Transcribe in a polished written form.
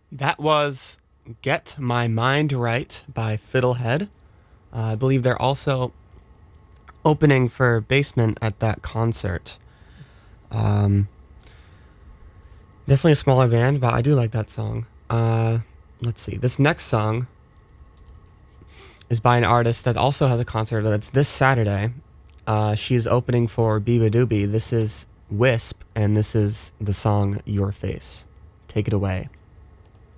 That was Get My Mind Right by Fiddlehead. I believe they're also opening for Basement at that concert. Um, Definitely a smaller band, but I do like that song. Let's see. This next song is by an artist that also has a concert that's this Saturday. She's opening for Biba Doobie. This is Wisp, and this is the song Your Face. Take it away.